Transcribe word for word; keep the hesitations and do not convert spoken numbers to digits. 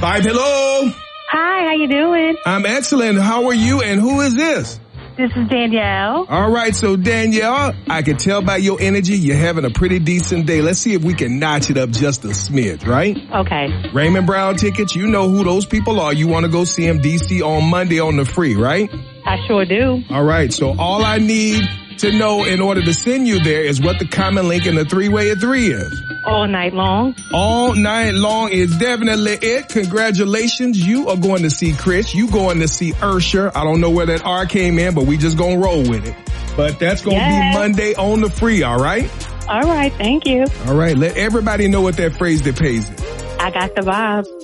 Five, hello. Hi, how you doing? I'm excellent. How are you? And who is this? This is Danielle. All right, so Danielle, I can tell by your energy you're having a pretty decent day. Let's see if we can notch it up just a smidge, right? Okay. Raymond Brown tickets, you know who those people are. You want to go see them D C on Monday on the free, right? I sure do. All right, so all I need to know in order to send you there is what the common link in the three-way at three is. All night long. All night long is definitely it. Congratulations. You are going to see Chris. You going to see Ursher. I don't know where that R came in, but we just going to roll with it. But that's going to Yes. be Monday on the free, all right? All right, thank you. All right, let everybody know what that phrase that pays it. I got the vibes.